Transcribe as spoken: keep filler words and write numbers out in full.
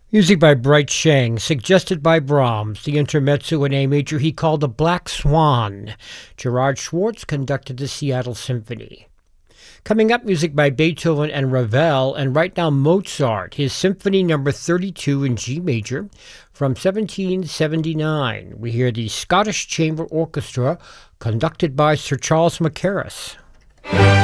Music by Bright Sheng, suggested by Brahms, the intermezzo in A major he called the Black Swan. Gerard Schwartz conducted the Seattle Symphony. Coming up, music by Beethoven and Ravel, and right now Mozart, his Symphony number thirty-two in G major from seventeen seventy-nine. We hear the Scottish Chamber Orchestra conducted by Sir Charles Mackerras.